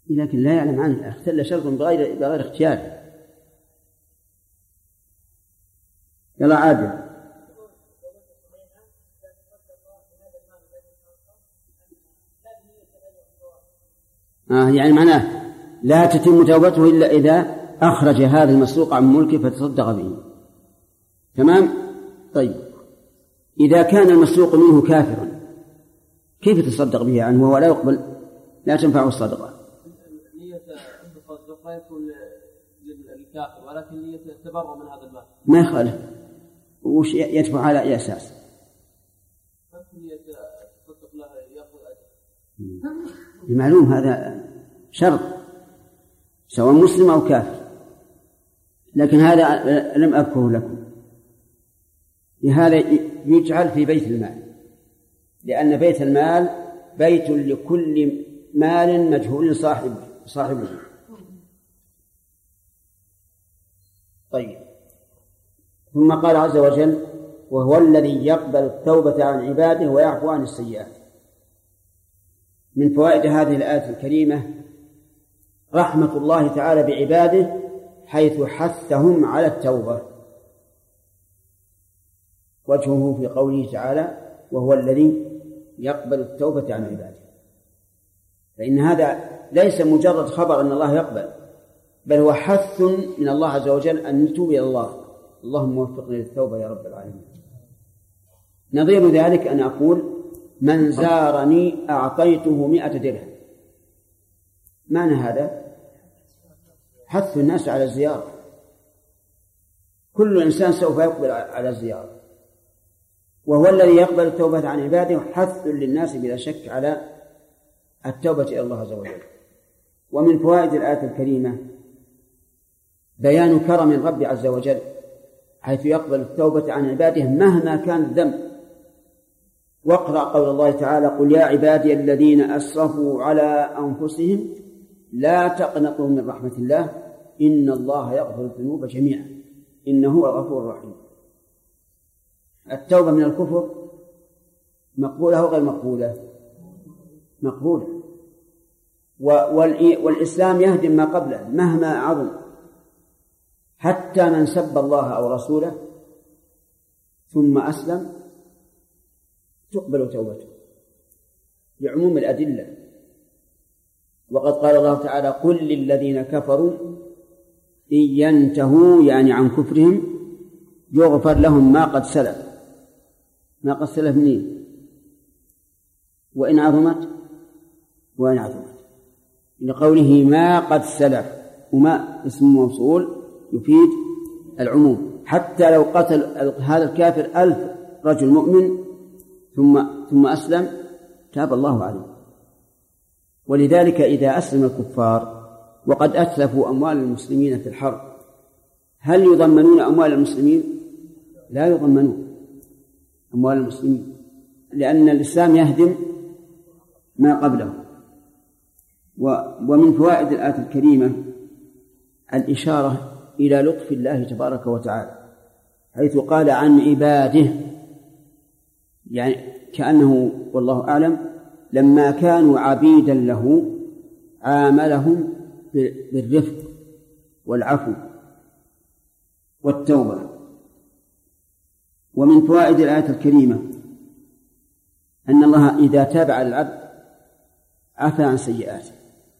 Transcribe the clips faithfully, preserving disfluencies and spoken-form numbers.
لكن لا يعلم عنه، اختل شرط بغير بغير اختيار. يلا عادل. آه يعني معناه لا تتم توبته إلا إذا أخرج هذا المسروق عن ملكه فتصدق به. تمام. طيب إذا كان المسروق منه كافرا كيف تصدق به عنه وهو لا يقبل، لا تنفعه الصدقة؟ نية عند الصدقة يكون للكافر، ولكن نية التبرع من هذا المال ما يخالف. وش يدفع على أي أساس؟ المعلوم هذا شرط سواء مسلم أو كافر، لكن هذا لم أذكره لكم. لهذا يجعل في بيت المال، لأن بيت المال بيت لكل مال مجهول صاحب صاحبه. طيب ثم قال عز وجل وهو الذي يقبل التوبة عن عباده ويعفو عن السيئات. من فوائد هذه الآية الكريمة رحمة الله تعالى بعباده حيث حثهم على التوبة. وجهه في قوله تعالى وهو الذي يقبل التوبة عن عباده، فإن هذا ليس مجرد خبر أن الله يقبل، بل هو حث من الله عز وجل أن نتوب إلى الله. اللهم وفقنا للتوبة يا رب العالمين. نظير ذلك أن أقول من زارني أعطيته مئة درهم. معنى هذا حث الناس على الزيارة، كل إنسان سوف يقبل على الزيارة. وهو الذي يقبل التوبة عن عباده حث للناس بلا شك على التوبة إلى الله عز وجل. ومن فوائد الآية الكريمة بيان كرم الرب عز وجل حيث يقبل التوبة عن عباده مهما كان الذنب. واقرأ قول الله تعالى قل يا عبادي الذين أسرفوا على أنفسهم لا تقنطوا من رحمة الله إن الله يغفر الذنوب جميعا إنه هو الغفور الرحيم. التوبة من الكفر مقبولة وغير مقبولة؟ مقبولة. والإسلام يهدم ما قبله مهما عظم، حتى من سب الله أو رسوله ثم أسلم تقبل توبته لعموم الأدلة. وقد قال الله تعالى قل للذين كفروا إن ينتهوا يعني عن كفرهم يغفر لهم ما قد سلف. ما قد سلف منين؟ وإن عظمت وإن عظمت لقوله ما قد سلف، وما اسم موصول يفيد العموم. حتى لو قتل هذا الكافر ألف رجل مؤمن ثم ثم أسلم تاب الله عليه. ولذلك إذا أسلم الكفار وقد أتلفوا أموال المسلمين في الحرب هل يضمنون أموال المسلمين؟ لا يضمنون أموال المسلمين، لأن الإسلام يهدم ما قبله. ومن فوائد الآية الكريمة الإشارة إلى لطف الله تبارك وتعالى حيث قال عن عباده، يعني كأنه والله أعلم لما كانوا عبيدا له عاملهم بالرفق والعفو والتوبة. ومن فوائد الآية الكريمة أن الله إذا تاب على العبد عفى عن سيئاته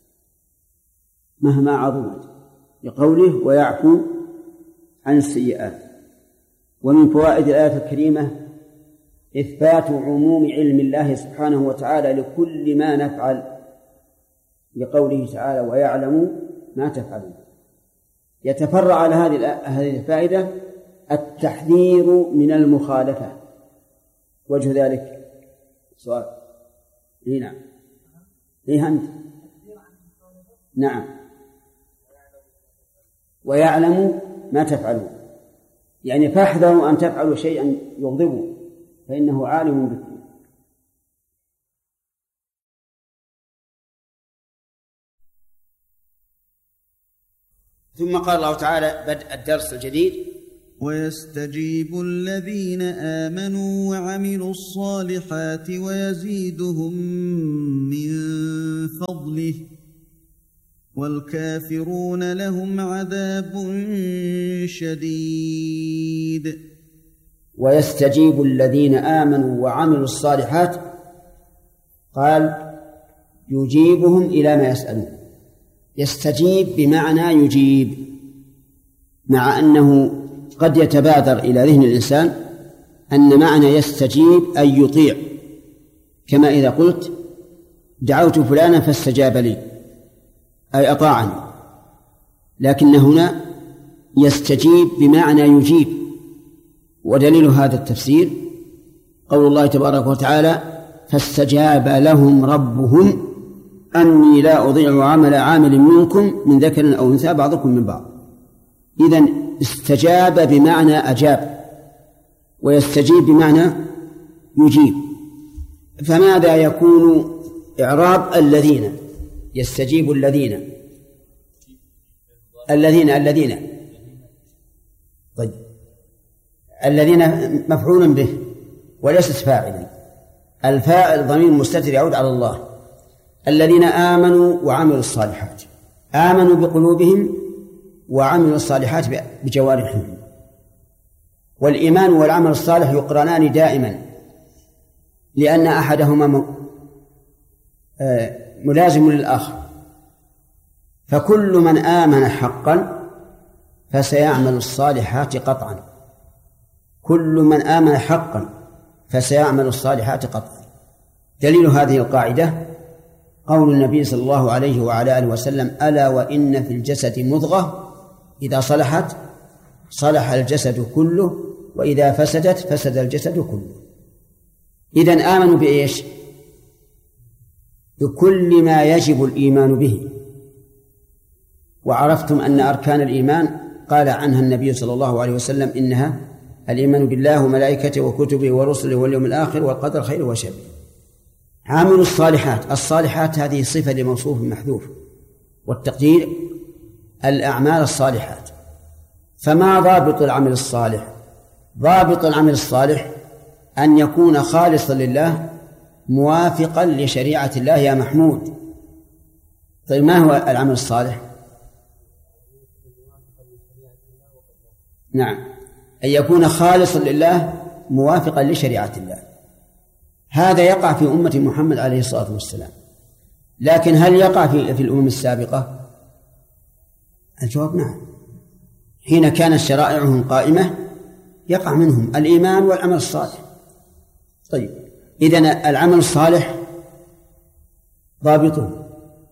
مهما عظمت لقوله ويعفو عن السيئات. ومن فوائد الآية الكريمة إثبات عموم علم الله سبحانه وتعالى لكل ما نفعل لقوله تعالى ويعلم ما تفعلون. يتفرع على هذه الفائدة التحذير من المخالفة. وجه ذلك سؤال إيه؟ نعم إيه أنت؟ نعم ويعلم ما تفعلون، يعني فاحذروا أن تفعلوا شيئا يغضبوا فإنه عالم بكم. ثم قال الله تعالى بدء الدرس الجديد ويستجيب الذين آمنوا وعملوا الصالحات ويزيدهم من فضله والكافرون لهم عذاب شديد. ويستجيب الذين آمنوا وعملوا الصالحات، قال يجيبهم إلى ما يسألون. يستجيب بمعنى يجيب، مع أنه قد يتبادر إلى ذهن الإنسان أن معنى يستجيب أي يطيع، كما إذا قلت دعوت فلانا فاستجاب لي أي أطاعني، لكن هنا يستجيب بمعنى يجيب. ودليل هذا التفسير قول الله تبارك وتعالى فاستجاب لهم ربهم أني لا أضيع عمل عامل منكم من ذكر أو أنثى بعضكم من بعض. إذن استجاب بمعنى أجاب، ويستجيب بمعنى يجيب. فماذا يكون إعراب الذين؟ يستجيب الذين الذين الذين طيب الذين مفعول به وليست فاعلا، الفاعل ضمير مستتر يعود على الله. الذين آمنوا وعملوا الصالحات، آمنوا بقلوبهم وعملوا الصالحات بجوارحهم. والإيمان والعمل الصالح يقرنان دائما، لأن أحدهما ملازم للآخر. فكل من آمن حقا فسيعمل الصالحات قطعا، كل من آمن حقا فسيعمل الصالحات قطعا. دليل هذه القاعدة قول النبي صلى الله عليه وعلى آله وسلم ألا وإن في الجسد مضغة إذا صلحت صلح الجسد كله وإذا فسدت فسد الجسد كله. إذن آمنوا بإيش؟ بكل ما يجب الإيمان به. وعرفتم أن أركان الإيمان قال عنها النبي صلى الله عليه وسلم إنها الإيمان بالله وملائكته وكتبه ورسله واليوم الآخر والقدر خير وشر. عامل الصالحات، الصالحات هذه صفة لموصوف محذوف، والتقدير الأعمال الصالحات. فما ضابط العمل الصالح؟ ضابط العمل الصالح أن يكون خالصا لله موافقا لشريعة الله يا محمود. طيب ما هو العمل الصالح؟ نعم، أن يكون خالصا لله موافقا لشريعة الله. هذا يقع في أمة محمد عليه الصلاة والسلام، لكن هل يقع في, في الأمم السابقة؟ الجواب نعم. حين كانت شرائعهم قائمة يقع منهم الإيمان والعمل الصالح. طيب إذن العمل الصالح ضابطه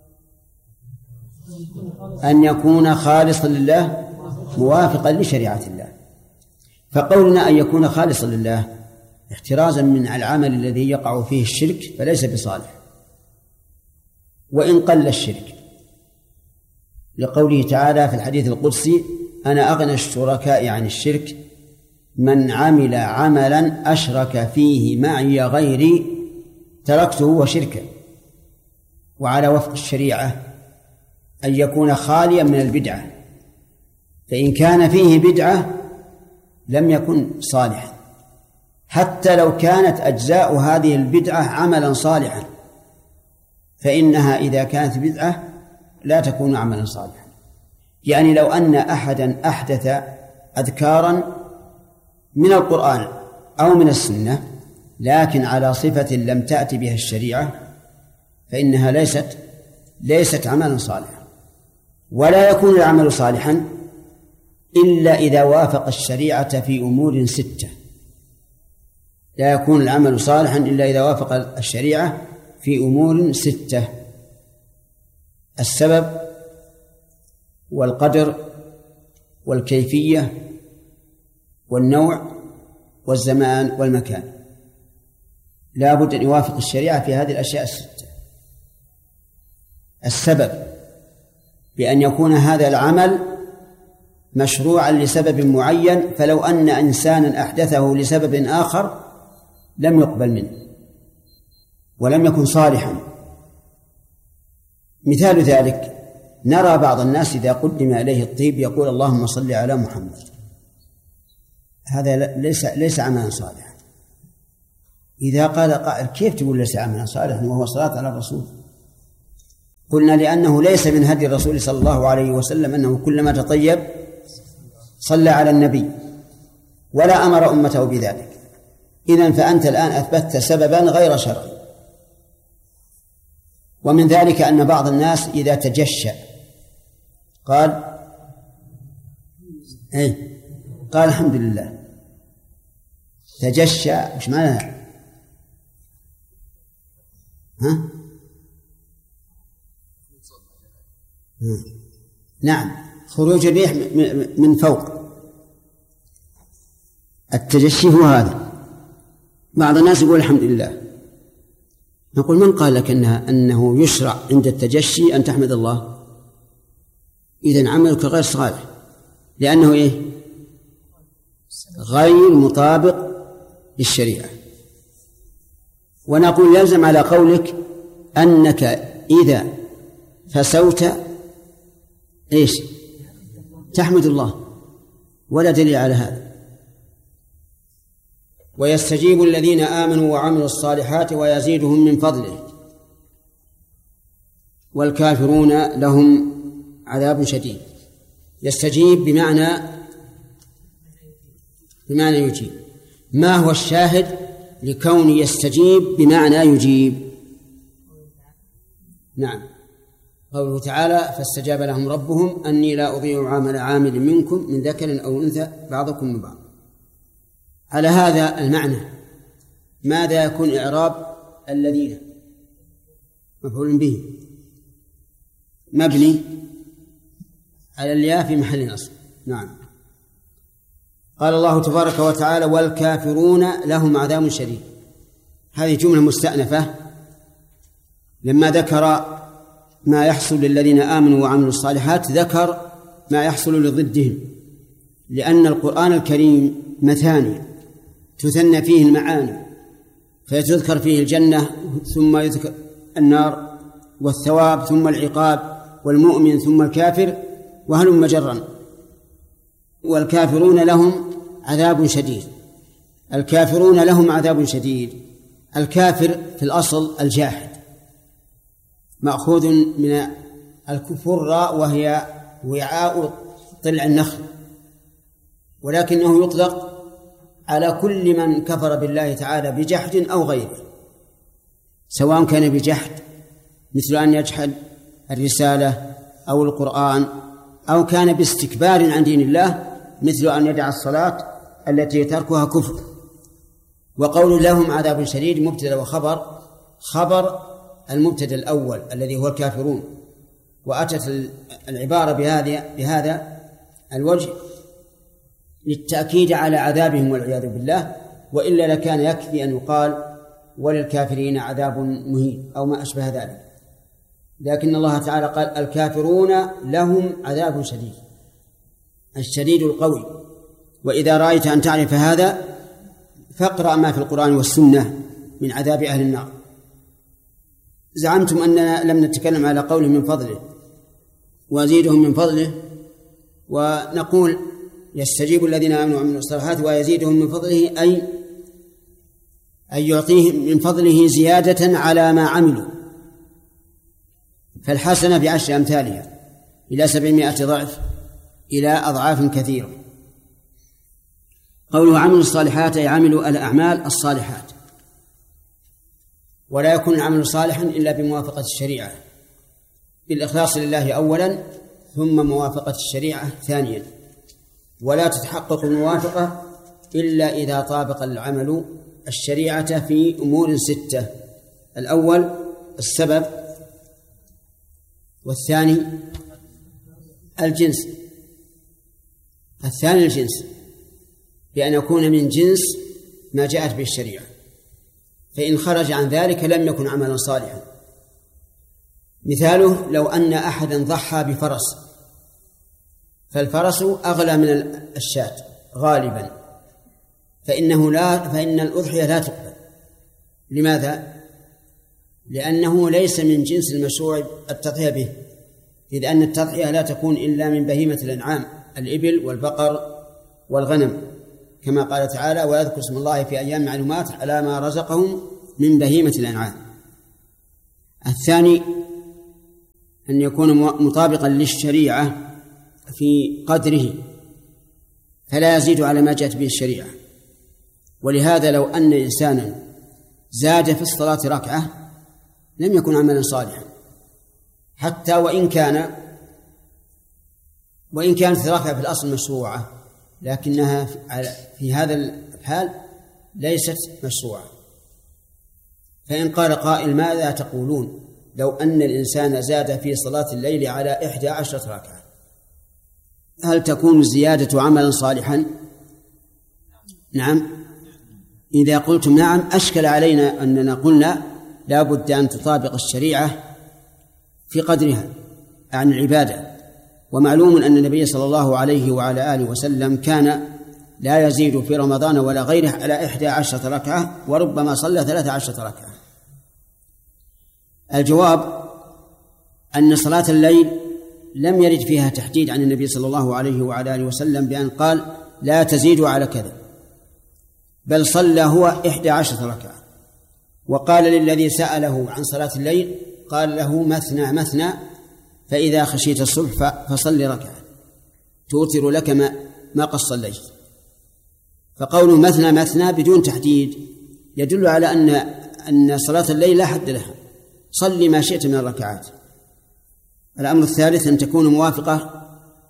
أن يكون خالصا لله موافقا لشريعة الله. فقولنا أن يكون خالصا لله احترازا من العمل الذي يقع فيه الشرك فليس بصالح وإن قل الشرك، لقوله تعالى في الحديث القدسي أنا أغنى الشركاء عن الشرك من عمل عملا أشرك فيه معي غيري تركته وشركه. وعلى وفق الشريعة أن يكون خاليا من البدعة، فإن كان فيه بدعة لم يكن صالحا حتى لو كانت أجزاء هذه البدعة عملا صالحا، فإنها إذا كانت بدعة لا تكون عملا صالحا. يعني لو أن أحدا أحدث أذكارا من القرآن أو من السنة لكن على صفة لم تأتي بها الشريعة فإنها ليست ليست عملا صالحا. ولا يكون العمل صالحا إلا إذا وافق الشريعة في أمور ستة. لا يكون العمل صالحا إلا إذا وافق الشريعة في أمور ستة: السبب والقدر والكيفية والنوع والزمان والمكان. لا بد أن يوافق الشريعة في هذه الأشياء الستة. السبب بأن يكون هذا العمل مشروعا لسبب معين، فلو أن إنسانا أحدثه لسبب آخر لم يقبل منه ولم يكن صالحا. مثال ذلك نرى بعض الناس إذا قدم إليه الطيب يقول اللهم صل على محمد، هذا ليس ليس عملا صالحا. إذا قال قائل كيف تقول ليس عملا صالحا وهو صلاة على الرسول؟ قلنا لأنه ليس من هدي الرسول صلى الله عليه وسلم أنه كلما تطيب صلى على النبي ولا أمر أمته بذلك. إذن فأنت الآن أثبتت سببا غير شرعي. ومن ذلك أن بعض الناس إذا تجشى قال أي قال الحمد لله. تجشى وش معناها؟ ها؟ نعم، خروج الريح من فوق. التجشي هو هذا. بعض الناس يقول الحمد لله. نقول من قال لك أنها أنه يشرع عند التجشي أن تحمد الله؟ إذن عملك غير صالح، لأنه إيه؟ غير مطابق للشريعة. ونقول يلزم على قولك أنك إذا فسوت إيش؟ تحمد الله، ولا دليل على هذا. ويستجيب الذين آمنوا وعملوا الصالحات ويزيدهم من فضله والكافرون لهم عذاب شديد. يستجيب بمعنى بمعنى يجيب. ما هو الشاهد لكون يستجيب بمعنى يجيب؟ نعم، قوله تعالى فاستجاب لهم ربهم أني لا أضيع عمل عامل منكم من ذكر أو أنثى بعضكم من بعض. على هذا المعنى ماذا يكون إعراب الذين؟ مفعول به مبني على الياء في محل نصب. نعم. قال الله تبارك وتعالى والكافرون لهم عذاب شديد. هذه جملة مستأنفة لما ذكر ما يحصل للذين آمنوا وعملوا الصالحات ذكر ما يحصل لضدهم، لأن القرآن الكريم مثاني تثنى فيه المعاني، فيذكر فيه الجنة ثم يذكر النار والثواب ثم العقاب والمؤمن ثم الكافر وهلم جرا. والكافرون لهم عذاب شديد. الكافرون لهم عذاب شديد. الكافر في الأصل الجاحد، مأخوذ من الكفر وهي وعاء طلع النخل، ولكنه يطلق على كل من كفر بالله تعالى بجحد أو غيره، سواء كان بجحد مثل أن يجحد الرسالة أو القرآن، أو كان باستكبار عن دين الله مثل أن يدع الصلاة التي تركها كفر. وقول لهم عذاب شديد مبتدأ وخبر، خبر المبتدأ الأول الذي هو الكافرون، وأتت العبارة بهذا بهذا الوجه للتأكيد على عذابهم والعياذ بالله، وإلا لكان يكفي أن يقال وللكافرين عذاب مهين أو ما أشبه ذلك. لكن الله تعالى قال الكافرون لهم عذاب شديد، الشديد القوي. وإذا رأيت أن تعرف هذا فاقرأ ما في القرآن والسنة من عذاب أهل النار. زعمتم أننا لم نتكلم على قوله من فضله ويزيدهم من فضله، ونقول يستجيب الذين آمنوا وعملوا الصالحات ويزيدهم من فضله أي أن يعطيهم من فضله زيادة على ما عملوا، فالحسنة بعشر أمثالها إلى سبعمائة ضعف إلى أضعاف كثيرة. قوله عملوا الصالحات أي عملوا الأعمال الصالحات، ولا يكون العمل صالحا إلا بموافقة الشريعة، بالإخلاص لله أولا ثم موافقة الشريعة ثانيا. ولا تتحقق الموافقة إلا إذا طابق العمل الشريعة في أمور ستة: الأول السبب، والثاني الجنس، الثاني الجنس بأن يكون من جنس ما جاءت به الشريعة، فإن خرج عن ذلك لم يكن عملا صالحا. مثاله لو أن أحدا ضحى بفرس، فالفرس أغلى من الشاة غالبا، فإنه لا فإن الأضحية لا تقبل. لماذا؟ لأنه ليس من جنس المشروع التضحية به، إذ أن التضحية لا تكون إلا من بهيمة الأنعام، الإبل والبقر والغنم، كما قال تعالى ويذكر اسم الله في أيام معلومات على ما رزقهم من بهيمة الأنعام. الثاني أن يكون مطابقا للشريعة في قدره فلا يزيد على ما جاءت به الشريعة. ولهذا لو أن إنسانا زاد في الصلاة ركعة لم يكن عملا صالحا، حتى وإن كان وإن كانت الركعة في الأصل مشروعة، لكنها في هذا الحال ليست مشروعة. فإن قال قائل ماذا تقولون لو أن الإنسان زاد في صلاة الليل على إحدى عشرة ركعة، هل تكون الزيادة عملا صالحا؟ نعم. إذا قلتم نعم أشكل علينا أننا قلنا لا بد أن تطابق الشريعة في قدرها عن العبادة. ومعلوم أن النبي صلى الله عليه وعلى آله وسلم كان لا يزيد في رمضان ولا غيره على إحدى عشرة ركعة، وربما صلى ثلاث عشرة ركعة. الجواب أن صلاة الليل لم يرد فيها تحديد عن النبي صلى الله عليه وعلى آله وسلم بأن قال لا تزيدوا على كذا، بل صلى هو إحدى عشرة ركعة. وقال للذي سأله عن صلاة الليل قال له مثنى مثنى، فإذا خشيت الصبح فصل ركعة توتر لك ما, ما قد صليت. فقوله مثنى مثنى بدون تحديد يدل على أن أن صلاة الليل لا حد لها، صل ما شئت من الركعات. الأمر الثالث أن تكون موافقة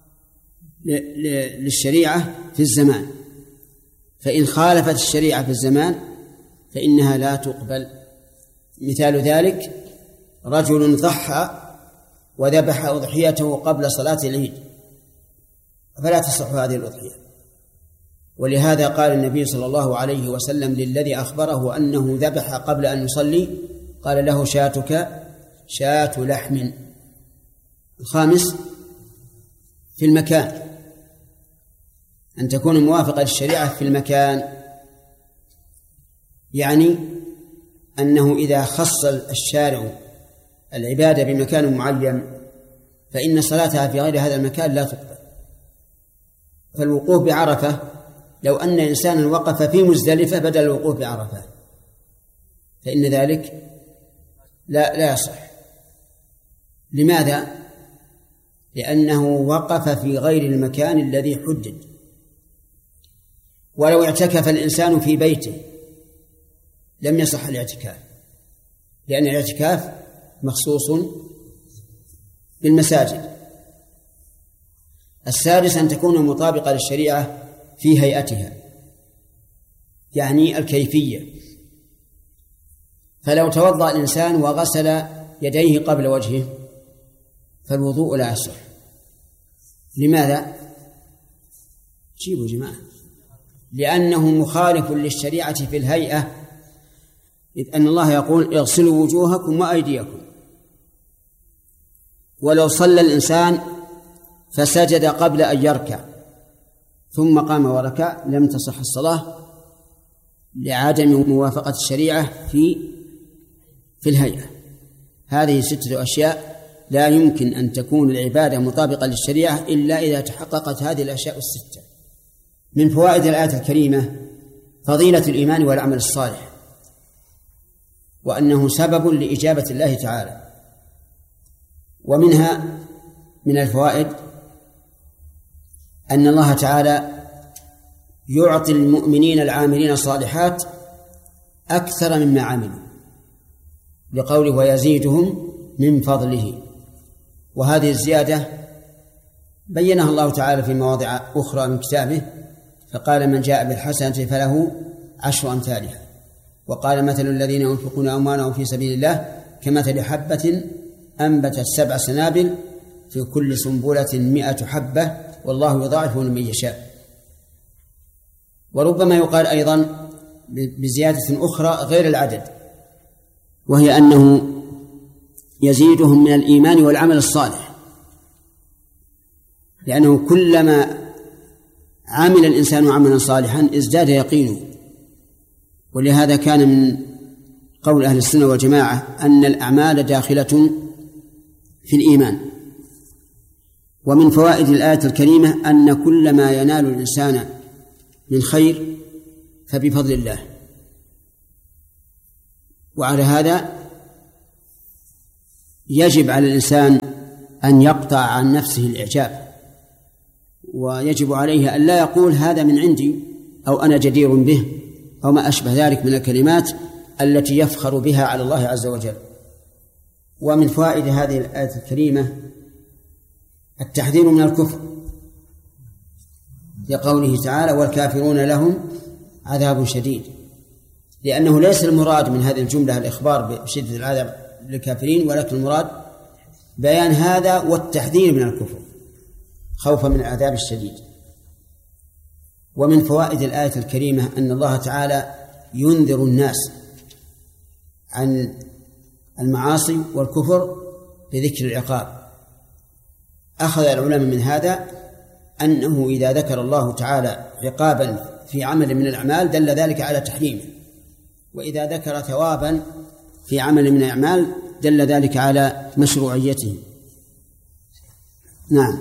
للشريعة في الزمان، فإن خالفت الشريعة في الزمان فإنها لا تقبل. مثال ذلك رجل ضحى وذبح أضحيته قبل صلاة العيد فلا تصح هذه الأضحية. ولهذا قال النبي صلى الله عليه وسلم للذي أخبره أنه ذبح قبل أن يصلي قال له شاتك شاة لحم. الخامس في المكان، أن تكون موافقة للشريعة في المكان، يعني أنه إذا خص الشارع العبادة بمكان معين فإن صلاتها في غير هذا المكان لا تقبل. فالوقوف بعرفة لو أن إنسانا وقف في مزدلفة بدل الوقوف بعرفة فإن ذلك لا لا يصح. لماذا؟ لأنه وقف في غير المكان الذي حدد. ولو اعتكف الإنسان في بيته لم يصح الاعتكاف، لأن الاعتكاف مخصوص بالمساجد. السادس أن تكون مطابقة للشريعة في هيئتها، يعني الكيفية. فلو توضأ الإنسان وغسل يديه قبل وجهه فالوضوء لا يصح. لماذا؟ جيبوا جماعة. لأنه مخالف للشريعة في الهيئة، إذ أن الله يقول اغسلوا وجوهكم وأيديكم. ولو صلى الإنسان فسجد قبل أن يركع ثم قام وركع لم تصح الصلاة لعدم موافقة الشريعة في في الهيئة. هذه ستة أشياء لا يمكن أن تكون العبادة مطابقة للشريعة إلا إذا تحققت هذه الأشياء الستة. من فوائد الآية الكريمة فضيلة الإيمان والعمل الصالح، وأنه سبب لإجابة الله تعالى. ومنها من الفوائد أن الله تعالى يعطي المؤمنين العاملين الصالحات أكثر مما عملوا، لقوله ويزيدهم من فضله. وهذه الزيادة بينها الله تعالى في مواضع أخرى من كتابه، فقال من جاء بالحسنة فله عشر أمثالها. وقال مثل الذين ينفقون أموالهم في سبيل الله كمثل حبة أنبتت سبع سنابل في كل سنبلة مئة حبة والله يضاعف لمن يشاء. وربما يقال أيضا بزيادة أخرى غير العدد، وهي أنه يزيدهم من الإيمان والعمل الصالح، لأنه كلما عمل الإنسان عملا صالحا ازداد يقينه. ولهذا كان من قول أهل السنة والجماعة أن الأعمال داخلة في الإيمان. ومن فوائد الآية الكريمة أن كل ما ينال الإنسان من خير فبفضل الله. وعلى هذا يجب على الإنسان أن يقطع عن نفسه الإعجاب، ويجب عليه أن لا يقول هذا من عندي أو أنا جدير به أو ما أشبه ذلك من الكلمات التي يفخر بها على الله عز وجل. ومن فوائد هذه الآية الكريمة التحذير من الكفر لقوله تعالى والكافرون لهم عذاب شديد، لأنه ليس المراد من هذه الجملة الإخبار بشدة العذاب للكافرين، ولكن المراد بيان هذا والتحذير من الكفر خوفا من العذاب الشديد. ومن فوائد الآية الكريمة أن الله تعالى ينذر الناس عن المعاصي والكفر بذكر العقاب. أخذ العلماء من هذا أنه إذا ذكر الله تعالى عقابا في عمل من الأعمال دل ذلك على تحريمه، وإذا ذكر ثوابا في عمل من الأعمال دل ذلك على مشروعيته. نعم.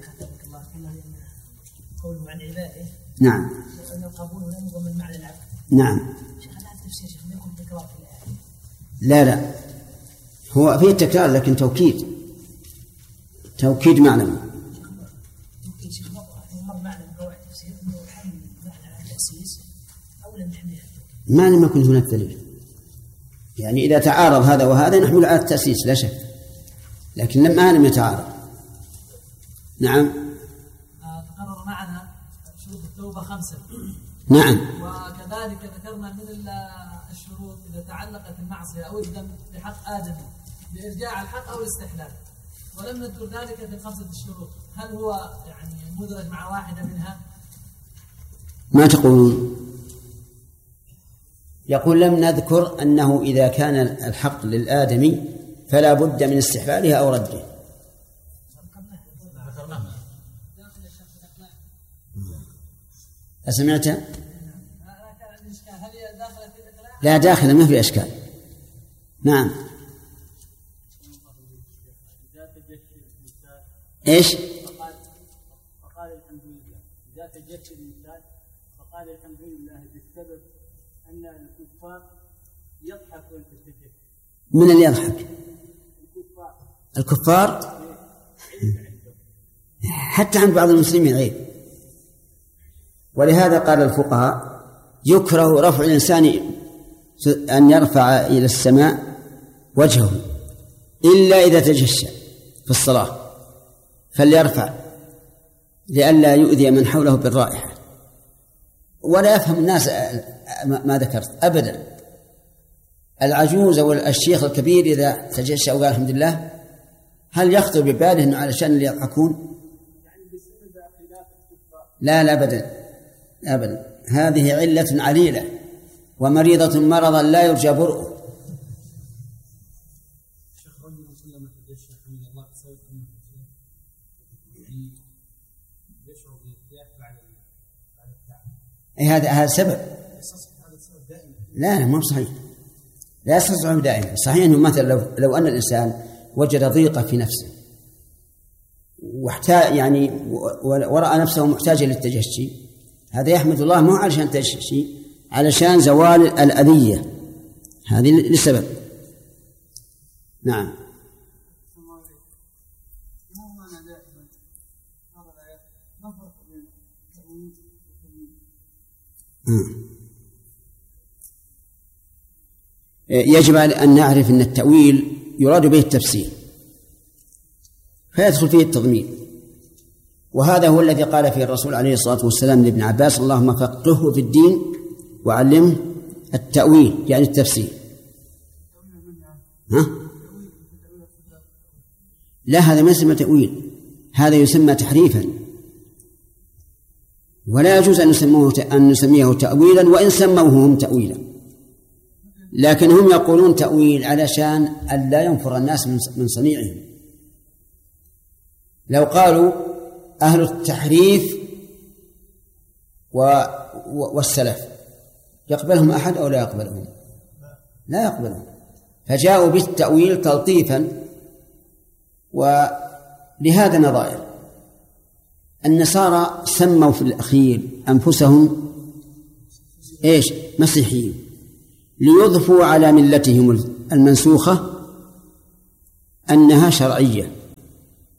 قوله عن عباده. نعم. أن القبول هنا يضمن معنى العبد. نعم. شيخ هذا التفسير شيخ ما يكون تكرار في الآية. لا لا، هو فيه تكرار لكن توكيد، توكيد معنوي. توكيد شيخ مر معنا من قواعد التفسير أنه حمل معنى التأسيس أو لم نحمله. ما لم يكن هناك دليل، يعني إذا تعارض هذا وهذا نحمل على التأسيس لا شك، لكن لما لم يتعارض. نعم. تقرر معنا شروط التوبة خمسة. نعم. وكذلك ذكرنا من الشروط إذا تعلقت المعصية أو الذنب بحق آدم بإرجاع الحق أو الاستحلال، ولم نذكر ذلك في الخمسة الشروط. هل هو يعني مدرج مع واحدة منها؟ ما تقولون؟ يقول لم نذكر أنه إذا كان الحق للآدمي فلا بد من استحلالها أو رده. أسمعت؟ لا داخل ما في أشكال. نعم. إيش؟ فقال الحمد لله إذا تجسد الإنسان فقال الحمد لله بالسبب أن الكفار يضحك ويتسجد. من اللي يضحك؟ الكفار. الكفار حتى عند بعض المسلمين عيب. ولهذا قال الفقهاء يكره رفع الإنسان أن يرفع إلى السماء وجهه إلا إذا تجشى في الصلاة فليرفع لئلا يؤذي من حوله بالرائحة. ولا يفهم الناس ما ذكرت أبدا. العجوز أو الشيخ الكبير إذا تجشى وقال الحمد لله هل يخطر بباله أنه علشان اللي يضحكون؟ لا لا أبدا أبدا، هذه علة عليلة ومريضة مرضا لا يرجى برؤه. إيه هذا هذا سبب؟ لا لا مو صحيح، لا يستصعب دائما. صحيح أنه مثلا لو لو أن الإنسان وجد ضيقة في نفسه واحتاج يعني ورأى نفسه محتاجا للتجشي هذا يحمد الله مو علشان تجشي، علشان زوال الأذية هذه لسبب. نعم. يجب أن نعرف أن التأويل يراد به التفسير فيدخل فيه التضمين، وهذا هو الذي قال فيه الرسول عليه الصلاة والسلام لابن عباس اللهم فقهه في الدين وعلمه التأويل يعني التفسير. ها؟ لا هذا ما يسمى تأويل، هذا يسمى تحريفا، ولا يجوز أن نسميه أن نسميه تأويلا وإن سموه هم تأويلا، لكن هم يقولون تأويل علشان ألا ينفر الناس من صنيعهم. لو قالوا أهل التحريف والسلف يقبلهم أحد أو لا يقبلهم؟ لا يقبلهم، فجاءوا بالتأويل تلطيفا. ولهذا نظائر النصارى سموا في الأخير أنفسهم إيش؟ مسيحيين، ليضفوا على ملتهم المنسوخة أنها شرعية،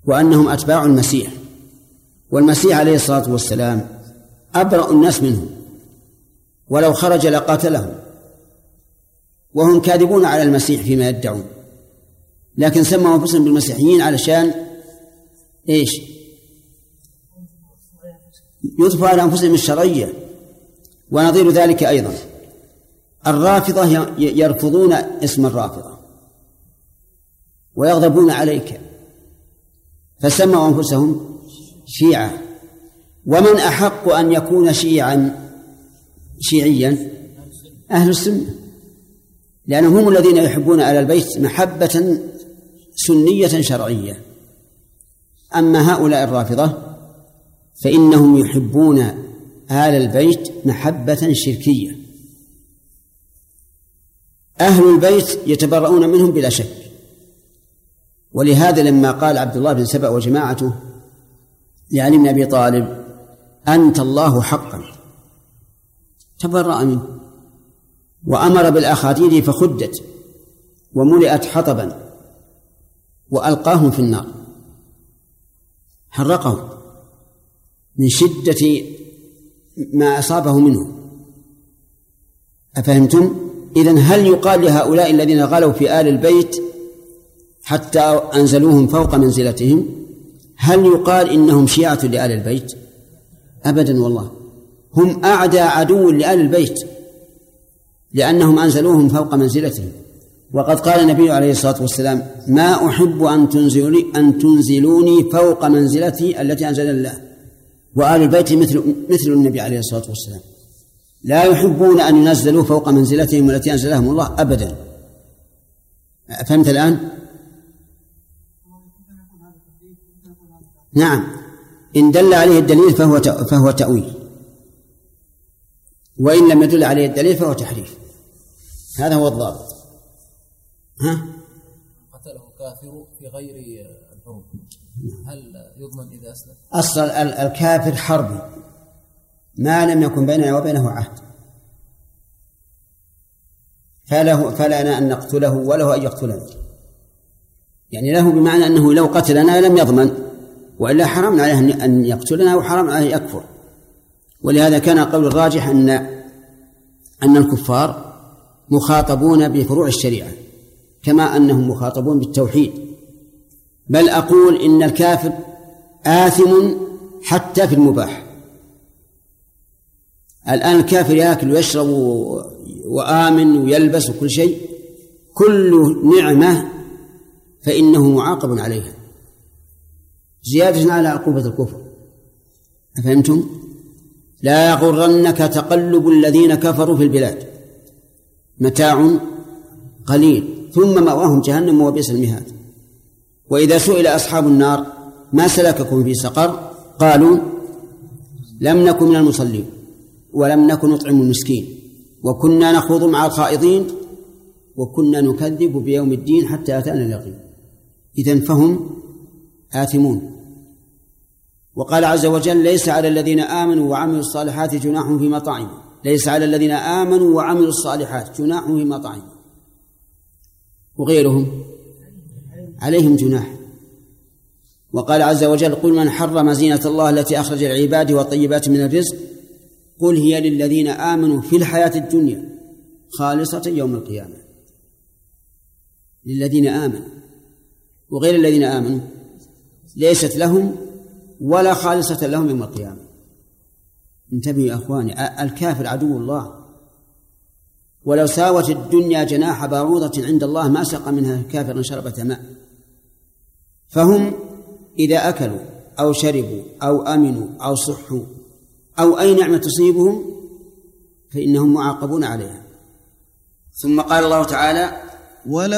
وأنهم أتباع المسيح، والمسيح عليه الصلاة والسلام أبرأ الناس منهم، ولو خرج لقاتلهم، وهم كاذبون على المسيح فيما يدعون، لكن سموا أنفسهم بالمسيحيين علشان إيش؟ يضفوا على أنفسهم الشرعية. ونظير ذلك أيضا الرافضة يرفضون اسم الرافضة ويغضبون عليك، فسموا أنفسهم شيعة. ومن أحق أن يكون شيعا شيعيا؟ أهل السنة، لأنهم هم الذين يحبون آل البيت محبة سنية شرعية. أما هؤلاء الرافضة فإنهم يحبون آل البيت محبة شركية. أهل البيت يتبرؤون منهم بلا شك، ولهذا لما قال عبد الله بن سبأ وجماعته لعلي بن أبي طالب أنت الله حقا تبرأ منه، وأمر بالأخاديد فخدت وملئت حطبا وألقاهم في النار، حرقهم من شدة ما أصابه منه. أفهمتم؟ إذن هل يقال لهؤلاء الذين غلوا في آل البيت حتى أنزلوهم فوق منزلتهم، هل يقال إنهم شيعة لآل البيت؟ أبدا والله، هم أعدى عدو لآل البيت لأنهم أنزلوهم فوق منزلتهم. وقد قال النبي عليه الصلاة والسلام ما أحب أن تنزلوني, أن تنزلوني فوق منزلتي التي أنزل الله، وآل البيت مثل, مثل النبي عليه الصلاة والسلام لا يحبون أن ينزلوا فوق منزلتهم التي أنزلهم الله أبدا. فهمت الآن؟ نعم، إن دل عليه الدليل فهو فهو تأويل، وإن لم يدل عليه الدليل فهو تحريف. هذا هو الضابط. ها؟ قتله كافر في غير الحروب، هل يضمن إذا أسلم؟ أصل الكافر حربي ما لم يكن بيننا وبينه عهد، فله فلنا أن نقتله وله أن يقتلنا، يعني له بمعنى أنه لو قتلنا لم يضمن، وإلا حرام عليه أن يقتلنا وحرام عليه يكفر. ولهذا كان قول الراجح أن أن الكفار مخاطبون بفروع الشريعة كما أنهم مخاطبون بالتوحيد، بل أقول إن الكافر آثم حتى في المباح. الآن الكافر يأكل ويشرب وآمن ويلبس وكل شيء، كل نعمة فإنه معاقب عليها زيادة على عقوبة الكفر. أفهمتم؟ لا يغرنك تقلب الذين كفروا في البلاد، متاع قليل ثم مأواهم جهنم وبئس المهاد. وإذا سئل أصحاب النار ما سلككم في سقر قالوا لم نكن من المصلين ولم نكن نطعم المسكين وكنا نخوض مع الخائضين وكنا نكذب بيوم الدين حتى أتانا اليقين. إذن فهم آثمون. وقال عز وجل ليس على الذين آمنوا وعملوا الصالحات جناح فيما طعموا، ليس على الذين آمنوا وعملوا الصالحات جناح فيما طعموا، وغيرهم عليهم جناح. وقال عز وجل قل من حرم زينة الله التي أخرج العباد والطيبات من الرزق قل هي للذين آمنوا في الحياة الدنيا خالصة يوم القيامة. للذين آمنوا، وغير الذين آمنوا ليست لهم ولا خالصة لهم يوم القيامة. انتبهوا يا أخواني، الكافر عدو الله، ولو ساوت الدنيا جناح بعوضة عند الله ما سقى منها كافر شربة ماء. فهم إذا أكلوا أو شربوا أو أمنوا أو صحوا أو أي نعمة تصيبهم فإنهم معاقبون عليها. ثم قال الله تعالى